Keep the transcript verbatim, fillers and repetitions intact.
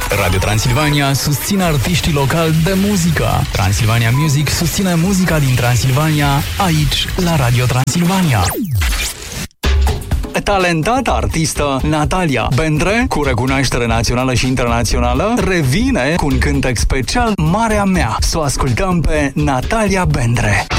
Radio Transilvania susține artiștii locali de muzică. Transilvania Music susține muzica din Transilvania, aici, la Radio Transilvania. Talentata artistă Natalia Bendre, cu recunoaștere națională și internațională, revine cu un cântec special, Marea Mea. Să o ascultăm pe Natalia Bendre.